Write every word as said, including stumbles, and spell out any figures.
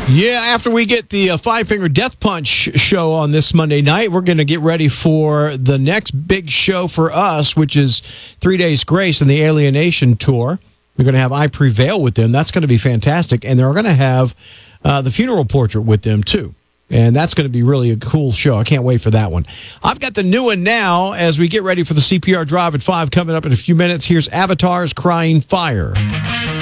Yeah, after we get the uh, Five Finger Death Punch show on this Monday night, we're going to get ready for the next big show for us, which is Three Days Grace and the Alienation Tour. We're going to have I Prevail with them. That's going to be fantastic. And they're going to have uh, the Funeral Portrait with them, too. And that's going to be really a cool show. I can't wait for that one. I've got the new one now as we get ready for the C P R Drive at five coming up in a few minutes. Here's Avatar's Crying Fire.